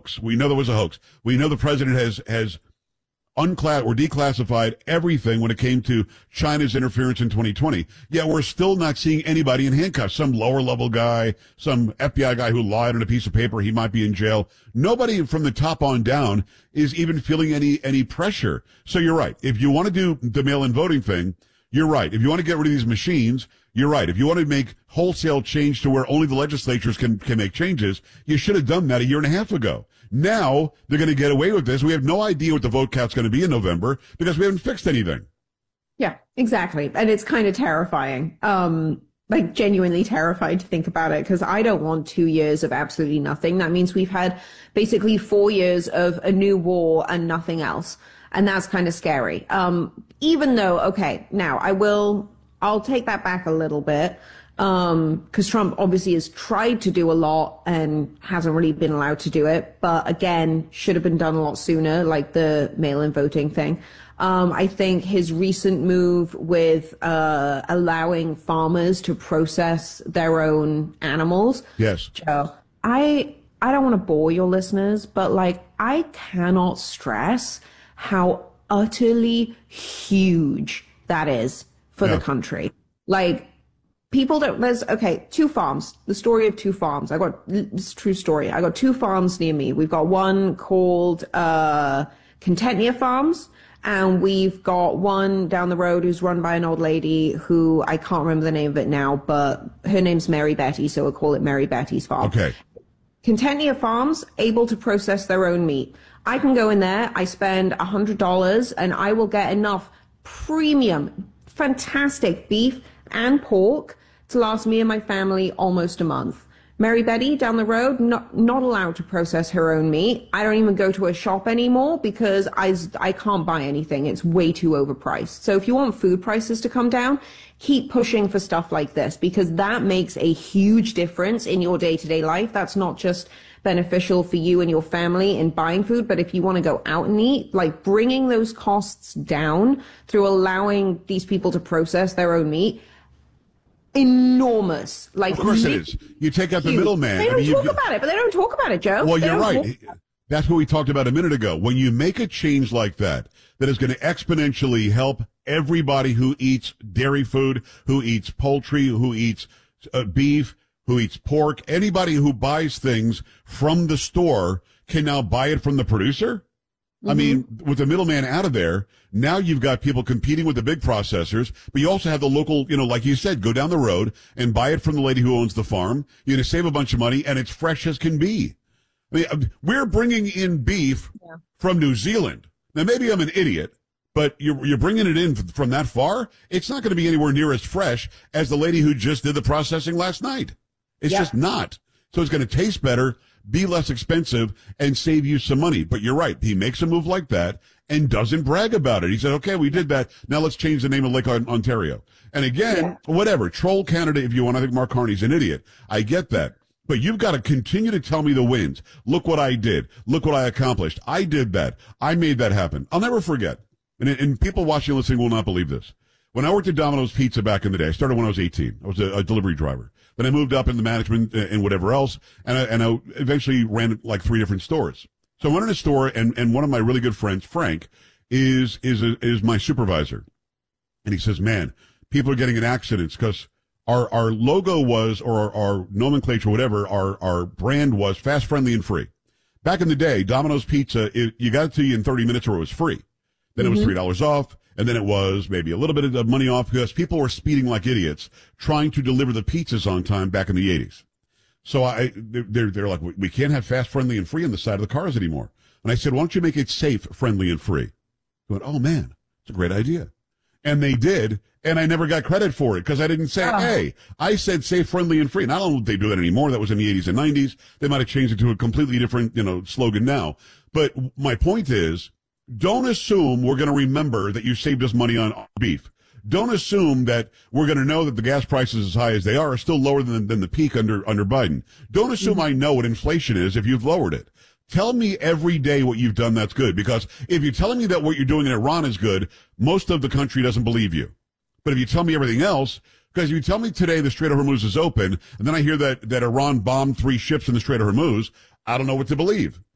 We know there was a hoax. We know the president has unclassified or declassified everything when it came to China's interference in 2020. Yet we're still not seeing anybody in handcuffs. Some lower level guy, some FBI guy who lied on a piece of paper, he might be in jail. Nobody from the top on down is even feeling any pressure. So you're right. If you want to do the mail-in voting thing, you're right. If you want to get rid of these machines, you're right. If you want to make wholesale change to where only the legislatures can make changes, you should have done that a year and a half ago. Now they're going to get away with this. We have no idea what the vote count's going to be in November because we haven't fixed anything. Yeah, exactly. And it's kind of terrifying. Like genuinely terrified to think about it because I don't want 2 years of absolutely nothing. That means we've had basically 4 years of a new war and nothing else. And that's kind of scary. Even though, okay, now I'll take that back a little bit. Because Trump obviously has tried to do a lot and hasn't really been allowed to do it. But again, should have been done a lot sooner, like the mail-in voting thing. I think his recent move with allowing farmers to process their own animals. Yes. Joe, I don't want to bore your listeners, but like I cannot stress how utterly huge that is for the country. Like, people two farms, the story of two farms. It's a true story. I got two farms near me. We've got one called, Contentnia Farms, and we've got one down the road who's run by an old lady who I can't remember the name of it now, but her name's Mary Betty, so we'll call it Mary Betty's farm. Okay. Contentnia Farms, able to process their own meat. I can go in there, I spend $100, and I will get enough premium, fantastic beef and pork to last me and my family almost a month. Mary Betty down the road, not allowed to process her own meat. I don't even go to a shop anymore because I can't buy anything. It's way too overpriced. So if you want food prices to come down, keep pushing for stuff like this because that makes a huge difference in your day-to-day life. That's not just beneficial for you and your family in buying food, but if you want to go out and eat, like bringing those costs down through allowing these people to process their own meat, enormous. Like, of course it is. You take out the middleman. They don't talk about it, but they don't talk about it, Joe. Well, you're right. That's what we talked about a minute ago. When you make a change like that is going to exponentially help everybody who eats dairy food, who eats poultry, who eats beef, who eats pork, anybody who buys things from the store can now buy it from the producer. I mean, with the middleman out of there, now you've got people competing with the big processors, but you also have the local, like you said, go down the road and buy it from the lady who owns the farm. You're going to save a bunch of money, and it's fresh as can be. I mean, we're bringing in beef from New Zealand. Now, maybe I'm an idiot, but you're bringing it in from that far. It's not going to be anywhere near as fresh as the lady who just did the processing last night. It's just not. So it's going to taste better, be less expensive, and save you some money. But you're right. He makes a move like that and doesn't brag about it. He said, okay, we did that. Now let's change the name of Lake Ontario. And again, whatever. Troll Canada if you want. I think Mark Carney's an idiot. I get that. But you've got to continue to tell me the wins. Look what I did. Look what I accomplished. I did that. I made that happen. I'll never forget. And people watching and listening will not believe this. When I worked at Domino's Pizza back in the day, I started when I was 18. I was a delivery driver. Then I moved up into management and whatever else, and I eventually ran like 3 different stores. So I'm running a store, and one of my really good friends, Frank, is my supervisor. And he says, man, people are getting in accidents because our logo was, or our nomenclature, whatever, our brand was fast, friendly, and free. Back in the day, Domino's Pizza, you got it to you in 30 minutes or it was free. Then it was $3 off. And then it was maybe a little bit of money off because people were speeding like idiots trying to deliver the pizzas on time back in the 80s. So they're like, we can't have fast, friendly, and free on the side of the cars anymore. And I said, why don't you make it safe, friendly, and free? They went, oh man, it's a great idea. And they did. And I never got credit for it because I didn't say, hey, I said safe, friendly, and free. And I don't know if they do that anymore. That was in the 80s and 90s. They might have changed it to a completely different, slogan now. But my point is, don't assume we're going to remember that you saved us money on beef. Don't assume that we're going to know that the gas prices, as high as they are still lower than the peak under Biden. Don't assume I know what inflation is if you've lowered it. Tell me every day what you've done that's good, because if you're telling me that what you're doing in Iran is good, most of the country doesn't believe you. But if you tell me everything else, because if you tell me today the Strait of Hormuz is open, and then I hear that Iran bombed 3 ships in the Strait of Hormuz, I don't know what to believe.